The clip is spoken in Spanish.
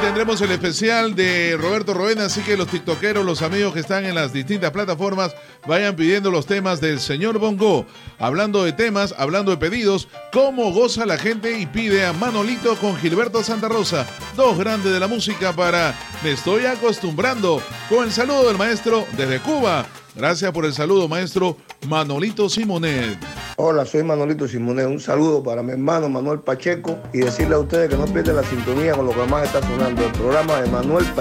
tendremos el especial de Roberto Roena, así que los tiktokeros, los amigos que están en las distintas plataformas, vayan pidiendo los temas del señor Bongo. Hablando de temas, hablando de pedidos, cómo goza la gente y pide a Manolito con Gilberto Santa Rosa, dos grandes de la música para Me Estoy Acostumbrando, con el saludo del maestro desde Cuba. Gracias por el saludo, maestro Manolito Simonet. Hola, soy Manolito Simonet. Un saludo para mi hermano Manuel Pacheco y decirle a ustedes que no pierdan la sintonía con lo que más está sonando. El programa de Manuel Pacheco.